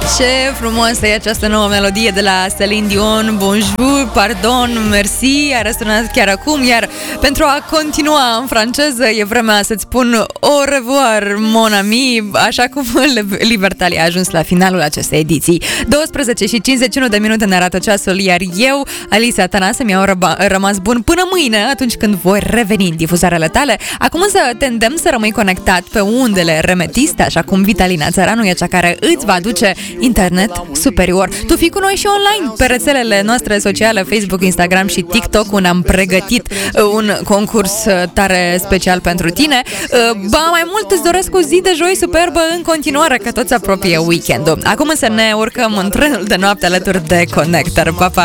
Ce frumoasă e această nouă melodie de la Celine Dion. Bonjour, pardon, merci. A răsunat chiar acum. Iar pentru a continua în franceză, e vremea să-ți spun au revoir, mon ami. Așa cum Libertalia a ajuns la finalul acestei ediții. 12 și 51 de minute ne arată ceasul. Iar eu, Alicia Tănase, mi-au rămas bun până mâine, atunci când voi reveni în difuzarele tale. Acum însă te îndemn să rămâi conectat pe undele remetiste, așa cum Vitalina Țăranu e cea care îți va aduce internet superior. Tu fii cu noi și online pe rețelele noastre sociale, Facebook, Instagram și TikTok, unde am pregătit un concurs tare special pentru tine. Ba mai mult îți doresc o zi de joi superbă în continuare, că tot se apropie weekendul. Acum însă ne urcăm în trenul de noapte alături de Connector. Pa, pa!